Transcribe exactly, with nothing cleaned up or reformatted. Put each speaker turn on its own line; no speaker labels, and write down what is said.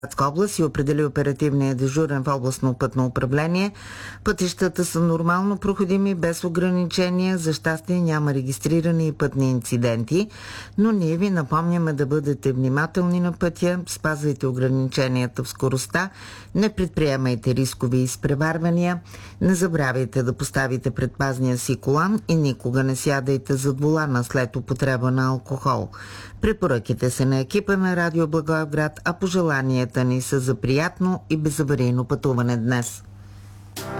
Бургаска област и определи оперативния дежурен в областно пътно управление. Пътищата са нормално проходими, без ограничения. За щастие няма регистрирани и пътни инциденти, но ние ви напомняме да бъдете внимателни на пътя, спазвайте ограниченията в скоростта, не предприемайте рискови изпреварвания, не забравяйте да поставите предпазния си колан и никога не сядайте зад волана след употреба на алкохол. Препоръките са на екипа на Радио Благоевград, а пожеланията ни са за приятно и безаварийно пътуване днес.